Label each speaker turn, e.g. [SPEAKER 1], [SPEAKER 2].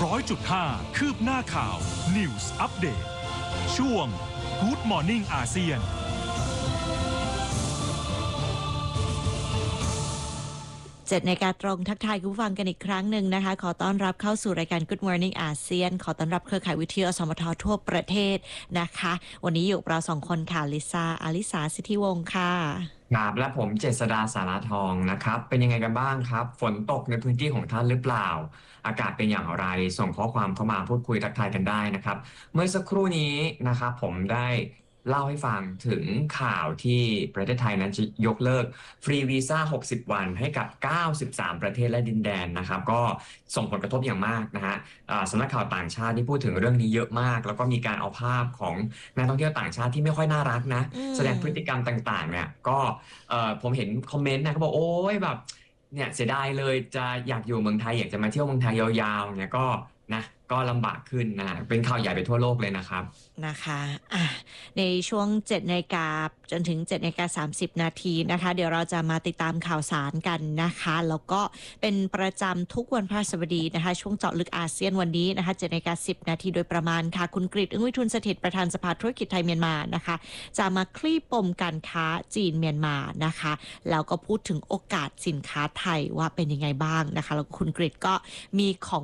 [SPEAKER 1] 100.5 คืบหน้าข่าว News Update ช่วง Good Morning อาเซียน
[SPEAKER 2] 7 นาฬิกาตรงทักทายคุณผู้ฟังกันอีกครั้งหนึ่งนะคะขอต้อนรับเข้าสู่รายการ Good Morning อาเซียนขอต้อนรับเครือข่ายวิทยุอสมททั่วประเทศนะคะวันนี้อยู่กับเรา2คนค่ะลิซ่าอลิสาสิทธิวงศ์ค่ะ
[SPEAKER 3] ครับและผมเจษฎาสาราทองนะครับเป็นยังไงกันบ้างครับฝนตกในพื้นที่ของท่านหรือเปล่าอากาศเป็นอย่างไรส่งข้อความเข้ามาพูดคุยทักทายกันได้นะครับเมื่อสักครู่นี้นะครับผมได้เล่าให้ฟังถึงข่าวที่ประเทศไทยนั้นจะยกเลิกฟรีวีซ่า60 วันให้กับ93ประเทศและดินแดนนะครับก็ส่งผลกระทบอย่างมากนะฮะสำนักข่าวต่างชาติที่พูดถึงเรื่องนี้เยอะมากแล้วก็มีการเอาภาพของนักท่องเที่ยวต่างชาติที่ไม่ค่อยน่ารักนะแสดงพฤติกรรมต่างๆเนี่ยก็ผมเห็นคอมเมนต์นะเขาบอกโอ้ยแบบเนี่ยเสียดายเลยจะอยากอยู่เมืองไทยอยากจะมาเที่ยวเมืองไทยยาวๆเนี่ยก็ลำบากขึ้นนะเป็นข่าวใหญ่ไปทั่วโลกเลยนะครับ
[SPEAKER 2] นะคะในช่วง 7 นาฬิกาจนถึง 7 นาฬิกา 30 นาทีนะคะเดี๋ยวเราจะมาติดตามข่าวสารกันนะคะแล้วก็เป็นประจำทุกวันพฤหัสบดีนะคะช่วงเจาะลึกอาเซียนวันนี้นะคะ 7 นาฬิกา 10 นาทีโดยประมาณค่ะคุณกฤษ อึ้งวิทูลสถิตประธานสภาธุรกิจไทยเมียนมานะคะจะมาคลี่ปมการค้าจีนเมียนมานะคะแล้วก็พูดถึงโอกาสสินค้าไทยว่าเป็นยังไงบ้างนะคะแล้วคุณกฤษก็มีของ